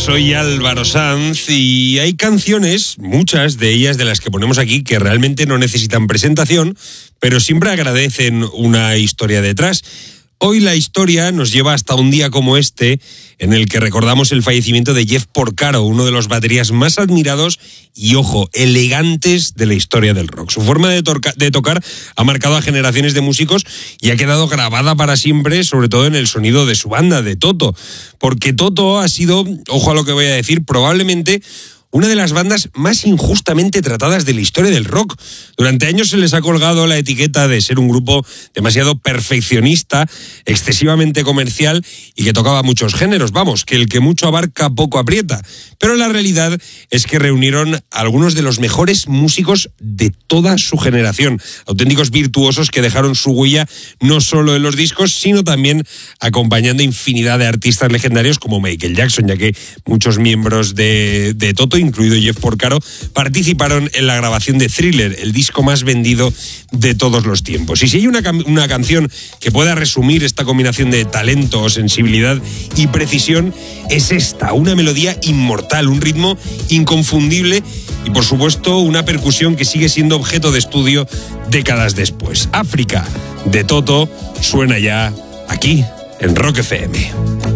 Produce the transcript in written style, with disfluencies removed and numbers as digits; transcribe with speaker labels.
Speaker 1: soy Álvaro Sanz y hay canciones, muchas de ellas de las que ponemos aquí, que realmente no necesitan presentación, pero siempre agradecen una historia detrás. Hoy la historia nos lleva hasta un día como este, en el que recordamos el fallecimiento de Jeff Porcaro, uno de los baterías más admirados y, ojo, elegantes de la historia del rock. Su forma de tocar ha marcado a generaciones de músicos y ha quedado grabada para siempre, sobre todo en el sonido de su banda, de Toto. Porque Toto ha sido, ojo a lo que voy a decir, probablemente una de las bandas más injustamente tratadas de la historia del rock. Durante años se les ha colgado la etiqueta de ser un grupo demasiado perfeccionista, excesivamente comercial y que tocaba muchos géneros. Vamos, que el que mucho abarca poco aprieta. Pero la realidad es que reunieron a algunos de los mejores músicos de toda su generación. Auténticos virtuosos que dejaron su huella no solo en los discos, sino también acompañando infinidad de artistas legendarios como Michael Jackson, ya que muchos miembros de Toto, incluido Jeff Porcaro, participaron en la grabación de Thriller, el disco más vendido de todos los tiempos. Y si hay una canción que pueda resumir esta combinación de talento, sensibilidad y precisión, es esta, una melodía inmortal, un ritmo inconfundible y, por supuesto, una percusión que sigue siendo objeto de estudio décadas después. África, de Toto, suena ya aquí, en Rock FM.